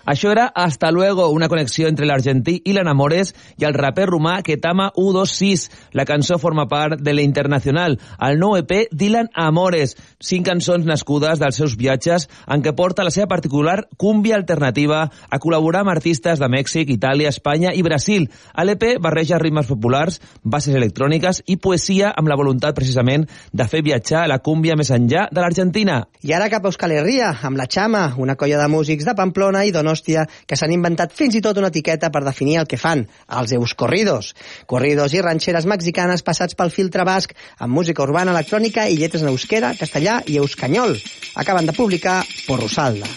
Això era Hasta Luego, una connexió entre l'argentí i l'Enamores i el raper romà Ketama 126. La cançó forma part de La Internacional, el nou EP Dylan Amores, 5 cançons nascudes dels seus viatges en què porta la seva particular cúmbia alternativa a col·laborar amb artistes de Mèxic, Itàlia, Espanya i Brasil. A l'EP barreja ritmes populars, bases electròniques i poesia amb la voluntat precisament de fer viatjar la cúmbia més enllà de l'Argentina. I ara cap a Euskal Herria, amb la Chama, una colla de músics de Pamplona i Donòstia que s'han inventat fins i tot una etiqueta per definir el que fan, els euscorridos. Corridos i ranxeres mexicanes passats pel filtre basc amb música urbana, electrònica i lletres en euskera, castellà i euskanyol. Acaben de publicar Porrusalda.